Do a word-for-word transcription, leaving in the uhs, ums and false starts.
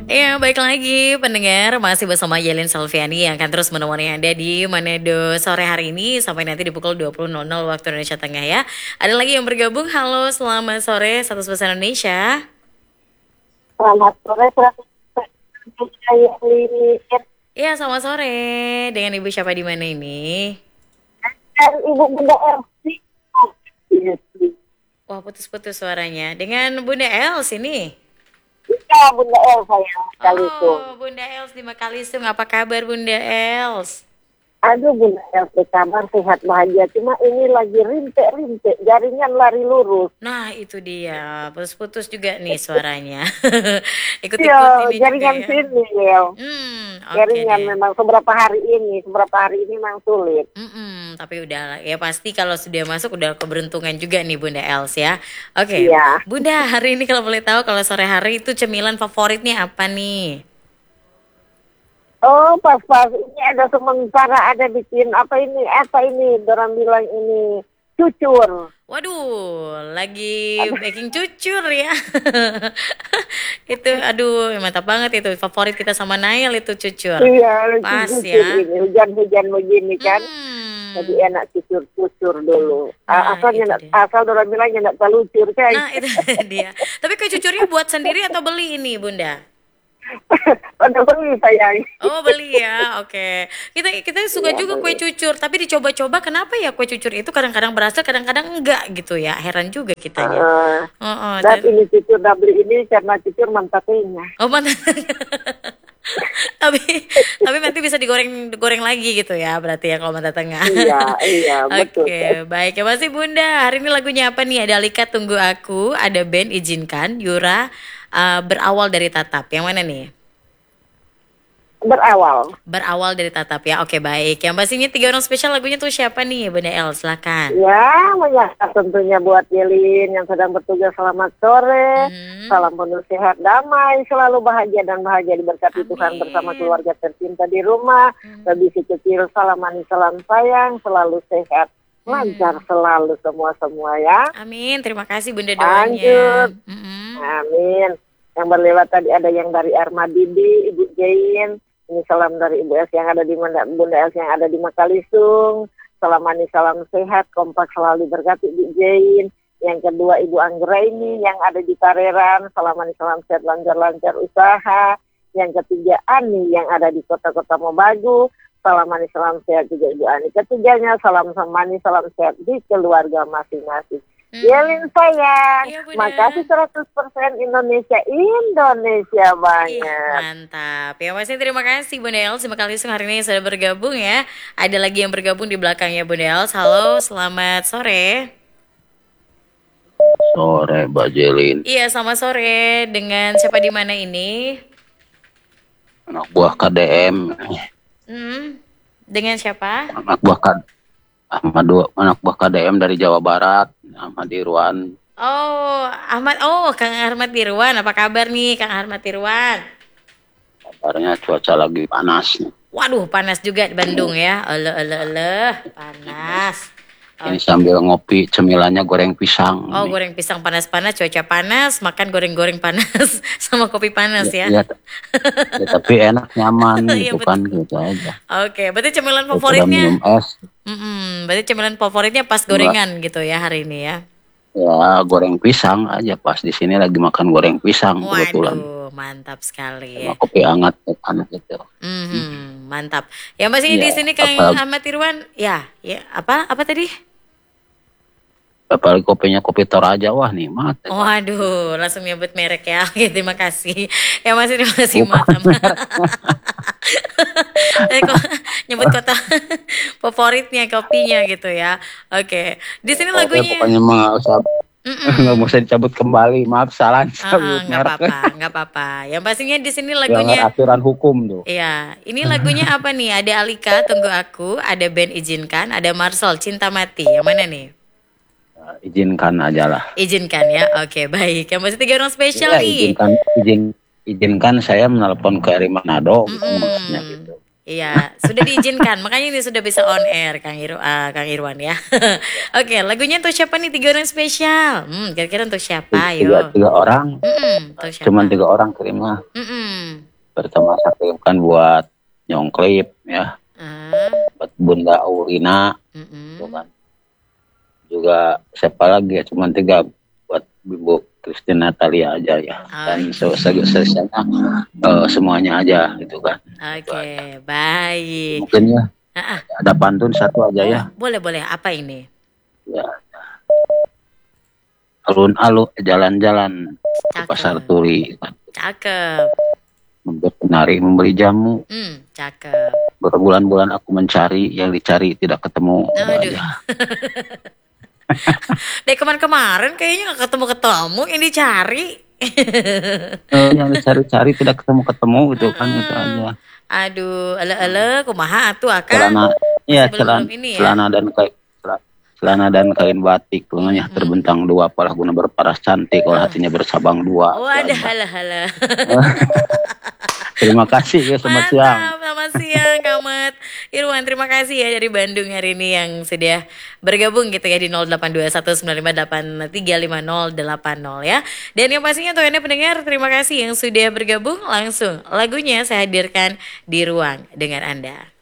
Ya, baik lagi pendengar, masih bersama Yelin Salviani yang akan terus menemani Anda di Manado sore hari ini sampai nanti di pukul dua puluh nol nol waktu Indonesia Tengah ya. Ada lagi yang bergabung, halo selamat sore, Status Bahasa Indonesia. Selamat sore, selamat sore. Iya, selamat sore. Dengan Ibu siapa di mana ini? Dan Ibu Bunda Elsi. Wah, putus-putus suaranya. Dengan Bunda Els ini. Iya, Bunda Els saya Makalisung. Oh, Bunda Els di Makalisung. Apa kabar Bunda Els? Aduh, Bunda Elsi kabar sehat bahagia. Cuma ini lagi rintik-rintik, jaringan lari lurus. Nah, itu dia. Putus-putus juga nih suaranya. Ikut-ikut Iya, ini jaringan juga ya. sini ya. Hmm, oke Jaringan deh. memang beberapa hari ini, beberapa hari ini memang sulit. Mm-mm, tapi udah ya pasti kalau sudah masuk udah keberuntungan juga nih Bunda Els ya. Oke, Iya. Bunda hari ini kalau boleh tahu kalau sore hari itu cemilan favoritnya apa nih? Oh, pas-pas ini ada sementara ada bikin apa ini, apa ini, orang bilang ini cucur. Waduh, lagi baking cucur ya. Itu aduh mantap banget itu favorit kita sama Nail itu cucur. Iya, Pas cucur ya. ini hujan-hujan begini kan. Hmm. Jadi enak cucur-cucur dulu. Nah, Asalnya itu nak, dia. asal orang bilangnya nak telucur kan. Nah, itu dia. Tapi kue cucurnya buat sendiri atau beli ini, Bunda? Pada beli sayang. Oh beli ya, oke. Kita kita suka Iya, juga kue beli. cucur, tapi dicoba-coba kenapa ya kue cucur itu kadang-kadang berhasil, kadang-kadang enggak gitu ya. Heran juga kitanya. Uh, Oh, oh, dan dan- ini cucur dah beli ini karena cucur mantatenya. oh mantan. tapi tapi nanti bisa digoreng goreng lagi gitu ya, berarti ya kalau mata tengah. Iya, iya, Oke, betul. baik ya masih Bunda. Hari ini lagunya apa nih? Ada Alika Tunggu Aku, ada band Izinkan, Yura uh, berawal dari Tatap. Yang mana nih? Berawal. Berawal dari Tatap ya. Oke, baik. Yang pastinya tiga orang spesial lagunya tuh siapa nih, Bunda El? Silakan. Ya, menyapa tentunya buat Yelin yang sedang bertugas selamat sore. Hmm. Salam penuh sehat, damai, selalu bahagia dan bahagia diberkati Tuhan Amin. bersama keluarga tercinta di rumah. Hmm. Lebih si kecil, salam manis, salam sayang, selalu sehat. Lancar selalu semua-semua ya. Amin. Terima kasih Bunda Lanjut. doanya. Mm-mm. Amin. Yang berlewat tadi ada yang dari Armadidi, Ibu Jain. Ini salam dari Ibu Els yang ada di Bunda Bunda Els yang ada di Makalisung. Salam manis, salam sehat, kompak selalu diberkati Ibu Jain. Yang kedua Ibu Anggraini yang ada di Pareran. Salam manis, salam sehat, lancar-lancar usaha. Yang ketiga Ani yang ada di kota-kota Mobagu. Salam manis, salam sehat juga Ibu Ani. Ketiganya salam manis, salam sehat di keluarga masing-masing. Hmm. Yelin sayang, Iya, Bunda. makasih seratus persen Indonesia, Indonesia Ih, banyak. mantap. Ya pasti terima kasih Bunda El. Terima kasih hari ini sudah bergabung ya. Ada lagi yang bergabung di belakangnya Bunda El. Halo, selamat sore. Sore Mbak Jelin, Iya, selamat sore. Dengan siapa di mana ini? anak buah K D M, Hmm. Dengan siapa? anak buah K Ahmad dua, anak buah K D M dari Jawa Barat, Ahmad Irwan. Oh, Ahmad. Oh, Kang Ahmad Irwan. Apa kabar nih, Kang Ahmad Irwan? Kabarnya cuaca lagi panas. Waduh, panas juga di Bandung ya. Ele, ele, ele, panas. Ini sambil ngopi, cemilannya goreng pisang. Oh, Ini. goreng pisang panas-panas, cuaca panas, makan goreng-goreng panas, sama kopi panas ya. Ya, ya, tapi enak, nyaman Iya, gitu kan, gitu aja. Oke, berarti cemilan Daripada favoritnya, minum es, Mm-mm, berarti cemilan favoritnya pas gorengan gitu ya hari ini ya. ya goreng pisang aja. Pas di sini lagi makan goreng pisang kebetulan. Waduh, mantap sekali. Sama kopi hangat, hangat gitu. Mhm, mantap. Ya masih di Ya, sini Kang apa- Ahmad Irwan, ya, ya apa apa tadi? Apalagi kopinya kopi Toraja, wah nikmat. Waduh, langsung nyebut merek ya. Oke, terima kasih. Ya masih terima kasih Bukan Mas. Eh, kok nyebut kota favoritnya kopinya gitu ya. Oke. Di sini Oke, lagunya pokoknya mah nggak usah Mm-mm. nggak usah dicabut kembali. Maaf, salah Ah, cabut nggak merek. apa-apa, nggak apa-apa. Yang pastinya di sini Melanggar lagunya aturan hukum tuh. Iya, ini lagunya apa nih? Ada Alika, Tunggu Aku, ada band Izinkan, ada Marcel, Cinta Mati. Yang mana nih? Nah, izinkan aja lah. Izinkan ya. Oke, baik. Yang masih tiga orang spesial Ya, nih. izinkan izin izinkan saya menelpon ke Eri Manado gitu, Mm-mm. maksudnya gitu. Iya, sudah diizinkan. Makanya ini sudah bisa on air, Kang Iru, ah, Kang Irwan ya. Oke, lagunya untuk siapa nih? Tiga orang spesial. Hmm, kira-kira untuk siapa? Tiga, Ayo. tiga orang, Mm-mm, untuk siapa? cuman tiga orang kirimnya. Mm-mm. pertama satu kan buat nyongklip ya, Ah, buat Bunda Aurina mm-mm. gitu kan. Juga siapa lagi ya, cuma tiga, buat Ibu Christine Natalia aja ya, dan Oke, selesai uh, semuanya aja gitu kan. Itu oke, aja. baik. Mungkin ya Ah, ah. ada pantun satu aja Oh, ya. boleh boleh. Apa ini? Ya, alun-alun jalan-jalan ke pasar Cakep, turi kan. cakep. Memberi penari, memberi jamu. Hmm, cakep. Berbulan-bulan aku mencari, yang dicari tidak ketemu. Itu Aduh, aja. dari kemarin-kemarin kayaknya nggak ketemu-ketemu yang dicari. Eh, yang dicari-cari tidak ketemu-ketemu gitu kan, itu aja. Aduh, ele-ele, kumaha atuh Akang? Celana, Masih ya belum celana, belum ini ya. celana dan kain, celana dan kain batik, lengannya Mm-mm. terbentang dua, apalah guna berparas cantik, kalau hatinya bersabang dua. Itu Wadah, aja. halah, halah. Terima kasih ya, selamat siang. Mantap, selamat siang Kamat Irwan. Terima kasih ya dari Bandung hari ini yang sudah bergabung gitu ya di nol delapan dua satu sembilan lima delapan tiga lima nol delapan nol ya. Dan yang pastinya untuk Anda pendengar, terima kasih yang sudah bergabung. Langsung lagunya saya hadirkan di ruang dengan Anda.